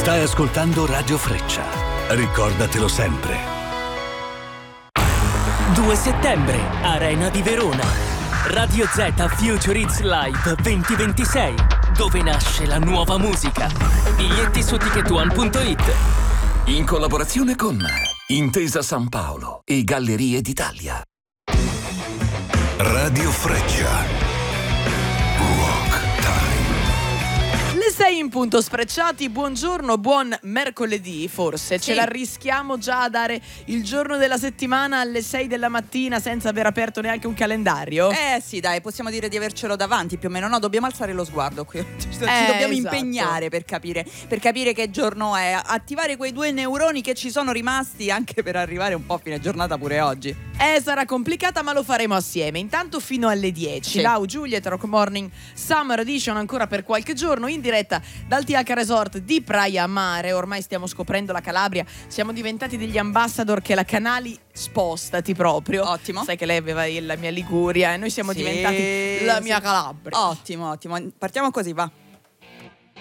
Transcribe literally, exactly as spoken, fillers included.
Stai ascoltando Radio Freccia. Ricordatelo sempre. due settembre, Arena di Verona. Radio Z Future Hits Live duemilaventisei, dove nasce la nuova musica. Biglietti su ticket one punto it. In collaborazione con Intesa San Paolo e Gallerie d'Italia. Radio Freccia. Le sei in punto, Sfrecciati, buongiorno, buon mercoledì, forse. Sì. Ce la rischiamo già a dare il giorno della settimana alle sei della mattina senza aver aperto neanche un calendario? Eh sì, dai, possiamo dire di avercelo davanti più o meno. No, dobbiamo alzare lo sguardo qui. Ci Eh, dobbiamo esatto. impegnare per capire, per capire che giorno è. Attivare quei due neuroni che ci sono rimasti anche per arrivare un po' a fine giornata pure oggi. Eh, sarà complicata, ma lo faremo assieme. Intanto fino alle dieci. Sì. Lau Juliet Rock Morning Summer Edition ancora per qualche giorno in diretta dal T H Resort di Praia Mare. Ormai stiamo scoprendo la Calabria, siamo diventati degli ambassador che la Canali spostati proprio. Ottimo. Sai che lei aveva la mia Liguria e noi siamo Sì, diventati la sì. mia Calabria. Ottimo, ottimo. Partiamo così, va.